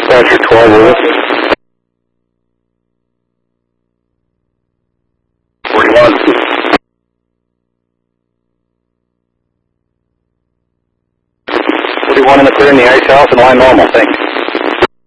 Dispatcher 12 with us. 41. 41 in the clear in the ice house and line normal, thanks.